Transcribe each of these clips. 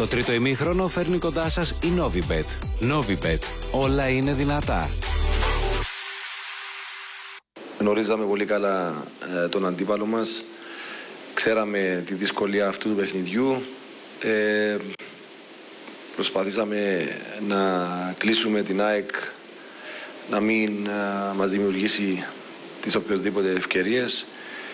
Το τρίτο ημίχρονο φέρνει κοντά σας η Novibet. Novibet. Όλα είναι δυνατά. Γνωρίζαμε πολύ καλά τον αντίπαλο μας. Ξέραμε τη δυσκολία αυτού του παιχνιδιού. Προσπαθήσαμε να κλείσουμε την ΑΕΚ να μην μας δημιουργήσει τις οποιοδήποτε ευκαιρίες.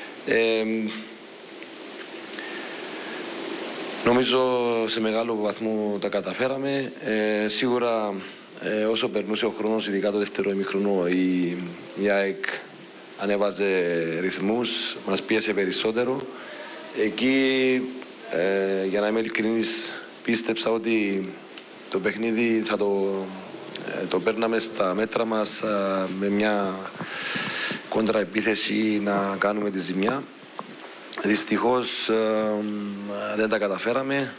Νομίζω σε μεγάλο βαθμό τα καταφέραμε. Σίγουρα όσο περνούσε ο χρόνος, ειδικά το δεύτερο ημίχρονο, η ΑΕΚ ανέβαζε ρυθμούς, μας πίεσε περισσότερο. Εκεί, για να είμαι ειλικρινής, πίστεψα ότι το παιχνίδι θα το παίρναμε στα μέτρα μας με μια κόντρα-επίθεση να κάνουμε τη ζημιά. Δυστυχώς δεν τα καταφέραμε.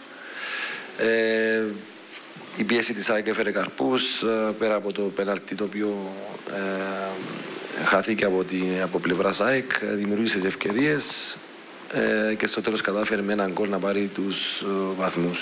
Η πίεση της ΑΕΚ έφερε καρπούς, πέρα από το πέναλτι το οποίο χάθηκε από πλευράς ΑΕΚ, δημιούργησε τις ευκαιρίες και στο τέλος κατάφερε με έναν γκολ να πάρει τους βαθμούς.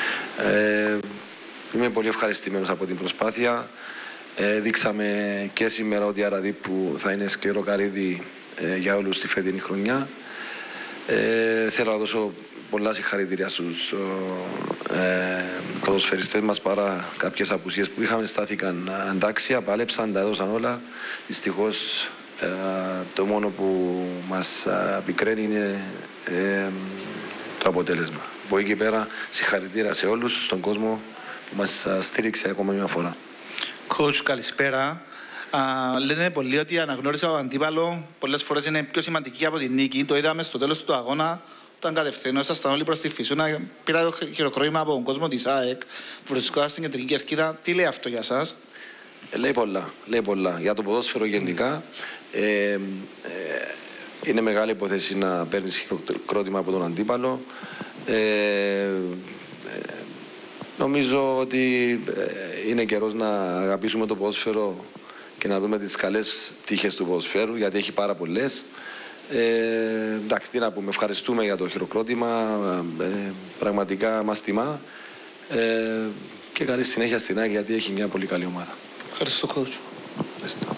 Είμαι πολύ ευχαριστημένος από την προσπάθεια. Δείξαμε και σήμερα ότι η Αραδίππου θα είναι σκληρό καρύδι για όλους τη φετινή χρονιά. Θέλω να δώσω πολλά συγχαρητήρια στους ποδοσφαιριστές μας, παρά κάποιες απουσίες που είχαμε, στάθηκαν αντάξια, πάλεψαν, τα έδωσαν όλα. Δυστυχώς το μόνο που μας πικραίνει είναι το αποτέλεσμα. Από εκεί πέρα συγχαρητήρια σε όλους, στον κόσμο που μας στήριξε ακόμα μια φορά. Coach, καλησπέρα. Λένε πολλοί ότι η αναγνώριση από τον αντίπαλο πολλές φορές είναι πιο σημαντική από την νίκη. Το είδαμε στο τέλος του αγώνα, όταν κατευθυνόσασταν όλοι προς τη Φυσούνα. Πήρα το χειροκρότημα από τον κόσμο της ΑΕΚ, βρισκόταν στην κεντρική κερκίδα. Τι λέει αυτό για σας? Λέει πολλά. Για το ποδόσφαιρο γενικά. Είναι μεγάλη υπόθεση να παίρνεις χειροκρότημα από τον αντίπαλο. Νομίζω ότι είναι καιρός να αγαπήσουμε το ποδόσφαιρο και να δούμε τις καλές τύχες του ποδοσφαίρου, γιατί έχει πάρα πολλές. Εντάξει, τι να πούμε, ευχαριστούμε για το χειροκρότημα, πραγματικά μας τιμά και καλή συνέχεια στην ΑΕΚ, γιατί έχει μια πολύ καλή ομάδα. Ευχαριστώ, coach. Ευχαριστώ.